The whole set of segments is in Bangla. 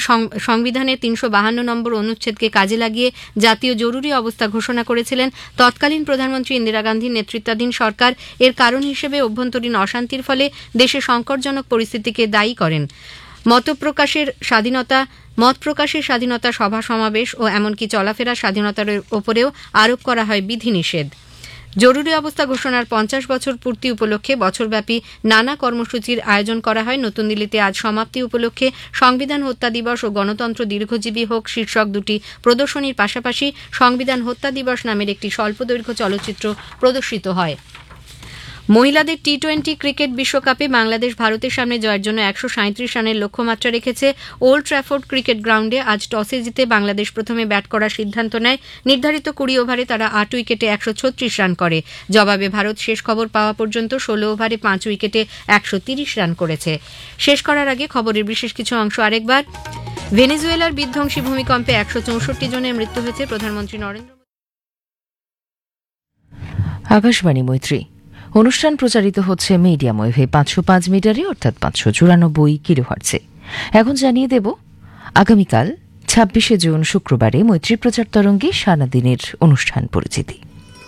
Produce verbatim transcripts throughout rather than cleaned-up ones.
সংবিধানের তিনশো বাহান্ন নম্বর অনুচ্ছেদকে কাজে লাগিয়ে জাতীয় জরুরি অবস্থা ঘোষণা করেছিলেন তৎকালীন প্রধানমন্ত্রী ইন্দিরা গান্ধীর নেতৃত্বাধীন সরকার। এর কারণ হিসেবে অভ্যন্তরীণ অশান্তির ফলে দেশে সংকটজনক পরিস্থিতিকে দায়ী করেন। মতপ্রকাশের স্বাধীনতা মত প্রকাশের স্বাধীনতা, সভা সমাবেশ ও এমনকি চলাফেরার স্বাধীনতার ওপরেও আরোপ করা হয় বিধিনিষেধ। জরুরি অবস্থা ঘোষণার পঞ্চাশ বছর পূর্তি উপলক্ষে বছরব্যাপী নানা কর্মসূচির আয়োজন করা হয়। নতুন দিল্লিতে আজ সমাপ্তি উপলক্ষে সংবিধান হত্যা দিবস ও গণতন্ত্র দীর্ঘজীবী হোক শীর্ষক দুটি প্রদর্শনীর পাশাপাশি সংবিধান হত্যা দিবস নামের একটি স্বল্পদৈর্ঘ্য চলচ্চিত্র প্রদর্শিত হয়। মহিলাদের টি টোয়েন্টি ক্রিকেট বিশ্বকাপে বাংলাদেশ ভারতের সামনে জয়ের জন্য একশো সাঁত্রিশ রানের লক্ষ্যমাত্রা রেখেছে। ওল্ড ট্র্যাফোর্ড ক্রিকেট গ্রাউন্ডে আজ টসে জিতে বাংলাদেশ প্রথমে ব্যাট করার সিদ্ধান্ত নেয়। নির্ধারিত কুড়ি ওভারে তারা আট উইকেটে একশো ছত্রিশ রান করে। জবাবে ভারত শেষ খবর পাওয়া পর্যন্ত ষোলো ওভারে পাঁচ উইকেটে একশো তিরিশ রান করেছে। শেষ করার আগে খবরের বিশেষ কিছু অংশ আরেকবার। ভেনেজুয়েলার বিধ্বংসী ভূমিকম্পে একশো চৌষট্টি জনের মৃত্যু হয়েছে। প্রধানমন্ত্রী নরেন্দ্র মোদী। আকাশবাণী মৈত্রী অনুষ্ঠান প্রচারিত হচ্ছে মিডিয়াম ওয়েভে পাঁচশো পাঁচ মিটারে অর্থাৎ পাঁচশো চুরানব্বই কিলোহার্টজে। এখন জানিয়ে দেব আগামীকাল ছাব্বিশে জুন শুক্রবারে মৈত্রী প্রচার তরঙ্গে সারাদিনের অনুষ্ঠান পরিচিতি।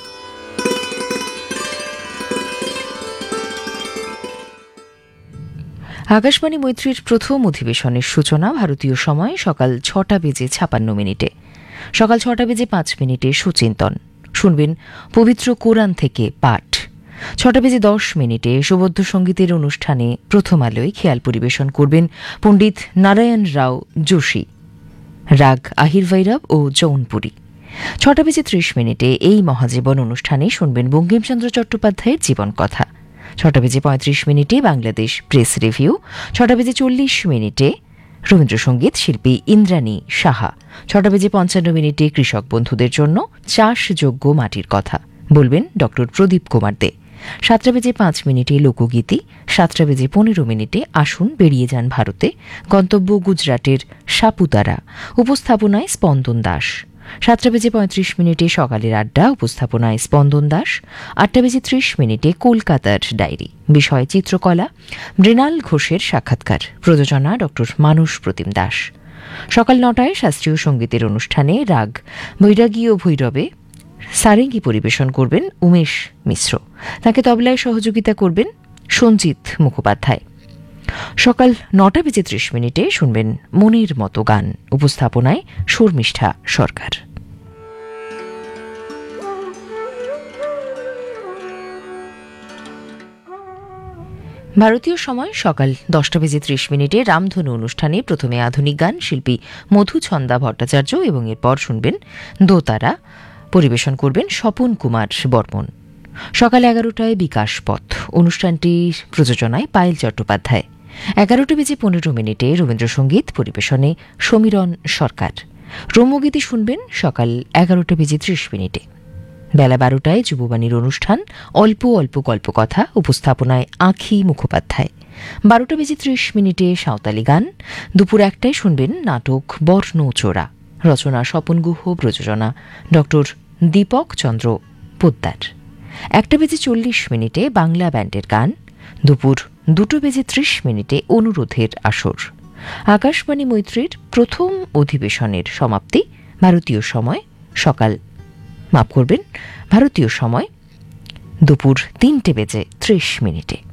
আকাশবাণী মৈত্রীর প্রথম অধিবেশনের সূচনা ভারতীয় সময় সকাল ছটা বেজে ছাপান্ন মিনিটে। সকাল ছটা বেজে পাঁচ মিনিটে সুচিন্তন শুনবেন পবিত্র কোরআন থেকে পাঠ। ছটা বেজে দশ মিনিটে সুবদ্ধ সঙ্গীতের অনুষ্ঠানে প্রথম আলোয় খেয়াল পরিবেশন করবেন পণ্ডিত নারায়ণ রাও যোশী, রাগ আহির ভৈরব ও জৌনপুরী। ছটা বেজে ত্রিশ মিনিটে এই মহাজীবন অনুষ্ঠানে শুনবেন বঙ্কিমচন্দ্র চট্টোপাধ্যায়ের জীবন কথা। ছটা বেজে পঁয়ত্রিশ মিনিটে বাংলাদেশ প্রেস রিভিউ। ছটা বেজে চল্লিশ মিনিটে রবীন্দ্রসঙ্গীত শিল্পী ইন্দ্রাণী সাহা। ছটা বেজে পঞ্চান্ন মিনিটে কৃষক বন্ধুদের জন্য চাষযোগ্য মাটির কথা বলবেন ড প্রদীপ কুমার দে। সাতটা বেজে পাঁচ মিনিটে লোকগীতি। সাতটা বেজে পনেরো মিনিটে আসুন বেরিয়ে যান ভারতে, গন্তব্য গুজরাটের সাপুতারা, উপস্থাপনায় স্পন্দন দাস। সাতটা বেজে পঁয়ত্রিশ মিনিটে সকালের আড্ডা, উপস্থাপনায় স্পন্দন দাস। আটটা বেজে ত্রিশ মিনিটে কলকাতার ডায়েরি, বিষয় চিত্রকলা, মৃণাল ঘোষের সাক্ষাৎকার, প্রযোজনা ড মানস প্রতিম দাস। সকাল নটায় শাস্ত্রীয় সঙ্গীতের অনুষ্ঠানে রাগ বৈরাগী ও ভৈরবে সারেঙ্গি পরিবেশন করবেন উমেশ মিশ্র। তাকে তবলায় সহযোগিতা করবেন সঞ্জিত মুখোপাধ্যায়। সকাল নটা বেজে ত্রিশ মিনিটে শুনবেন মনের মতো গান, উপস্থাপনায় শর্মিষ্ঠা সরকার। ভারতীয় সময় সকাল দশটা বেজে ত্রিশ মিনিটে রামধনু অনুষ্ঠানে প্রথমে আধুনিক গান, শিল্পী মধুছন্দা ভট্টাচার্য এবং এরপর শুনবেন দোতারা, পরিবেশন করবেন স্বপন কুমার বর্মন। সকাল এগারোটায় বিকাশ পথ, অনুষ্ঠানটির প্রযোজনায় পায়েল চট্টোপাধ্যায়। এগারোটা বেজে পনেরো মিনিটে রবীন্দ্রসঙ্গীত, পরিবেশনে সমীরণ সরকার। রম্যগীতি শুনবেন সকাল এগারোটা বেজে ত্রিশ মিনিটে। বেলা বারোটায় যুববাণীর অনুষ্ঠান অল্প অল্প গল্পকথা, উপস্থাপনায় আঁখি মুখোপাধ্যায়। বারোটা বেজে ত্রিশ মিনিটে সাঁওতালি গান। দুপুর একটায় শুনবেন নাটক বর্ণচোরা, রচনা স্বপন গুহ, প্রযোজনা ড দীপক চন্দ্র পোদ্দার। একটা বেজে চল্লিশ মিনিটে বাংলা ব্যান্ডের গান। দুপুর দুটো বেজে ত্রিশ মিনিটে অনুরোধের আসর। আকাশবাণী মৈত্রীর প্রথম অধিবেশনের সমাপ্তি ভারতীয় সময় সকাল মাফ করবেন ভারতীয় সময় দুপুর তিনটে বেজে ত্রিশ মিনিটে।